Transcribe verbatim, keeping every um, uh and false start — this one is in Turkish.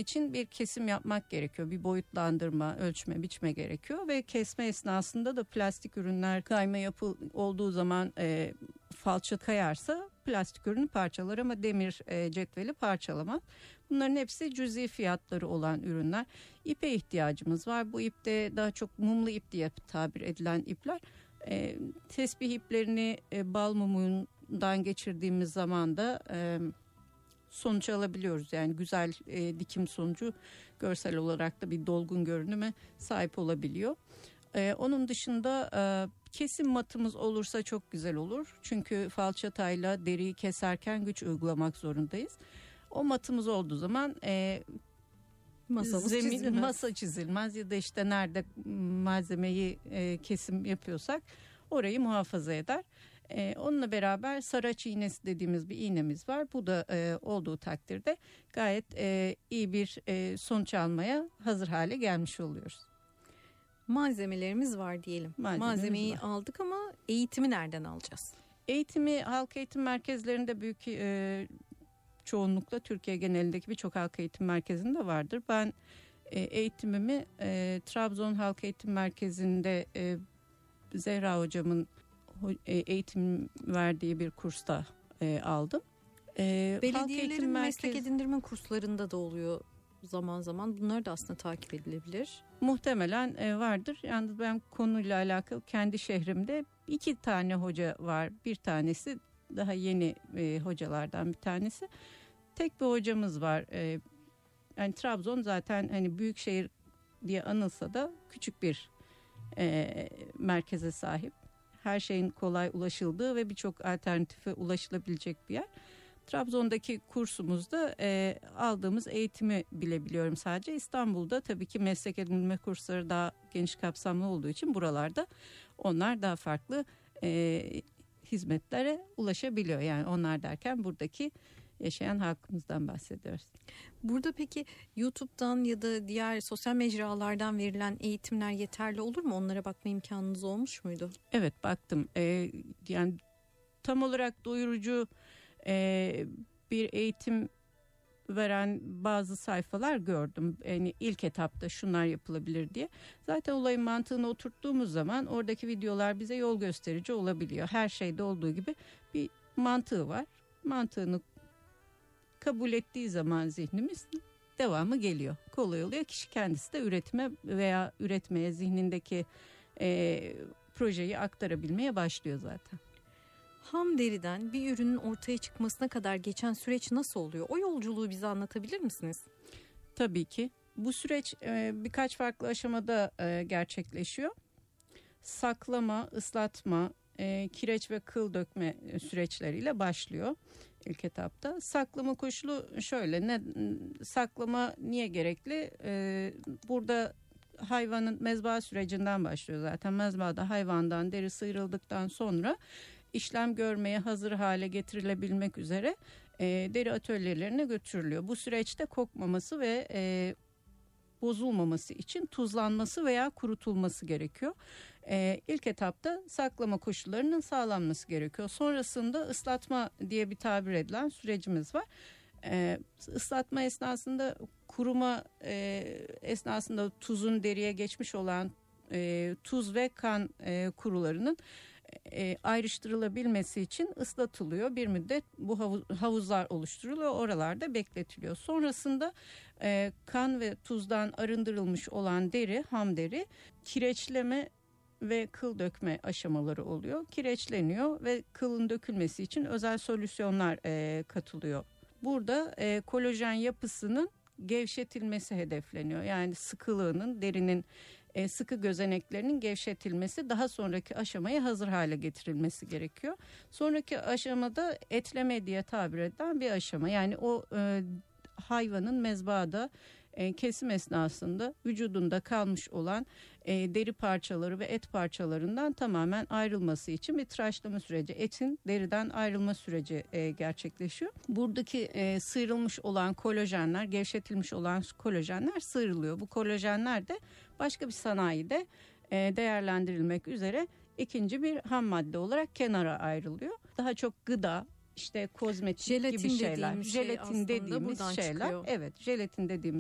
için bir kesim yapmak gerekiyor. Bir boyutlandırma, ölçme, biçme gerekiyor ve kesme esnasında da plastik ürünler kayma yapı olduğu zaman e, falça kayarsa plastik ürünü parçalar ama demir e, cetveli parçalamaz. Bunların hepsi cüzi fiyatları olan ürünler. İpe ihtiyacımız var. Bu ipte daha çok mumlu ip diye tabir edilen ipler. E, tesbih iplerini e, bal mumundan geçirdiğimiz zaman da e, sonuç alabiliyoruz. Yani güzel e, dikim sonucu, görsel olarak da bir dolgun görünüme sahip olabiliyor. E, onun dışında e, kesim matımız olursa çok güzel olur. Çünkü falçatayla deriyi keserken güç uygulamak zorundayız. O matımız olduğu zaman e, Masamız zemin, çizilmez. masa çizilmez ya da işte nerede malzemeyi e, kesim yapıyorsak orayı muhafaza eder. E, onunla beraber saraç iğnesi dediğimiz bir iğnemiz var. Bu da e, olduğu takdirde gayet e, iyi bir e, sonuç almaya hazır hale gelmiş oluyoruz. Malzemelerimiz var diyelim. Malzememiz Malzemeyi var. aldık ama eğitimi nereden alacağız? Eğitimi halk eğitim merkezlerinde büyük e, çoğunlukla Türkiye genelindeki birçok halk eğitim merkezinde vardır. Ben e, eğitimimi e, Trabzon Halk Eğitim Merkezi'nde e, Zehra hocamın e, eğitim verdiği bir kursta e, aldım. E, Belediyelerin meslek edindirme kurslarında da oluyor zaman zaman. Bunlar da aslında takip edilebilir. Muhtemelen e, vardır. Yalnız ben konuyla alakalı kendi şehrimde iki tane hoca var. Bir tanesi daha yeni e, hocalardan bir tanesi. Tek bir hocamız var. E, yani Trabzon zaten hani büyük şehir diye anılsa da küçük bir e, merkeze sahip. Her şeyin kolay ulaşıldığı ve birçok alternatife ulaşılabilecek bir yer. Trabzon'daki kursumuzda e, aldığımız eğitimi bilebiliyorum sadece. İstanbul'da tabii ki meslek edinme kursları daha geniş kapsamlı olduğu için buralarda onlar daha farklı e, hizmetlere ulaşabiliyor. Yani onlar derken buradaki yaşayan halkımızdan bahsediyoruz. Burada peki YouTube'dan ya da diğer sosyal mecralardan verilen eğitimler yeterli olur mu? Onlara bakma imkanınız olmuş muydu? Evet, baktım. E, yani tam olarak doyurucu e, bir eğitim veren bazı sayfalar gördüm. Yani ilk etapta şunlar yapılabilir diye. Zaten olayın mantığını oturttuğumuz zaman oradaki videolar bize yol gösterici olabiliyor. Her şeyde olduğu gibi bir mantığı var. Mantığını kabul ettiği zaman zihnimiz devamı geliyor. Kolay oluyor. Kişi kendisi de üretime veya üretmeye, zihnindeki e, projeyi aktarabilmeye başlıyor zaten. Ham deriden bir ürünün ortaya çıkmasına kadar geçen süreç nasıl oluyor? O yolculuğu bize anlatabilir misiniz? Tabii ki. Bu süreç e, birkaç farklı aşamada e, gerçekleşiyor. Saklama, ıslatma, e, kireç ve kıl dökme süreçleriyle başlıyor ilk etapta. Saklama koşulu şöyle. Ne, saklama niye gerekli? E, burada hayvanın mezba sürecinden başlıyor zaten. Mezbada hayvandan deri sıyrıldıktan sonra işlem görmeye hazır hale getirilebilmek üzere e, deri atölyelerine götürülüyor. Bu süreçte kokmaması ve e, bozulmaması için tuzlanması veya kurutulması gerekiyor. E, ilk etapta saklama koşullarının sağlanması gerekiyor. Sonrasında ıslatma diye bir tabir edilen sürecimiz var. E, ıslatma esnasında kuruma e, esnasında tuzun deriye geçmiş olan e, tuz ve kan e, kurularının e, ayrıştırılabilmesi için ıslatılıyor. Bir müddet bu havuz, havuzlar oluşturuluyor. Oralarda bekletiliyor. Sonrasında e, kan ve tuzdan arındırılmış olan deri, ham deri kireçleme ve kıl dökme aşamaları oluyor. Kireçleniyor ve kılın dökülmesi için özel solüsyonlar e, katılıyor. Burada e, kolajen yapısının gevşetilmesi hedefleniyor. Yani sıkılığının, derinin e, sıkı gözeneklerinin gevşetilmesi, daha sonraki aşamaya hazır hale getirilmesi gerekiyor. Sonraki aşamada etleme diye tabir edilen bir aşama. Yani o e, hayvanın mezbahada e, kesim esnasında vücudunda kalmış olan e, deri parçaları ve et parçalarından tamamen ayrılması için bir tıraşlama süreci, etin deriden ayrılma süreci e, gerçekleşiyor. Buradaki e, sıyrılmış olan kolajenler, gevşetilmiş olan kolajenler sıyrılıyor. Bu kolajenler de başka bir sanayide e, değerlendirilmek üzere ikinci bir ham madde olarak kenara ayrılıyor. Daha çok gıda, İşte kozmetik jelatin gibi şeyler, dediğimiz jelatin şey dediğimiz şeyler, çıkıyor. evet, jelatin dediğimiz